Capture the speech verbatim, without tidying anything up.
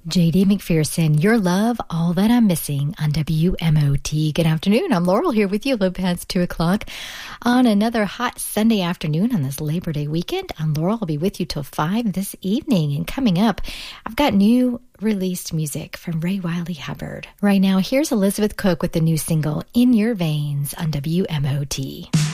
J D McPherson, Your Love, All That I'm Missing on W M O T. Good afternoon. I'm Laurel here with you a little past two o'clock on another hot Sunday afternoon on this Labor Day weekend. I'm Laurel. I'll be with you till five this evening. And coming up, I've got new released music from Ray Wiley Hubbard. Right now, here's Elizabeth Cook with the new single, In Your Veins on W M O T.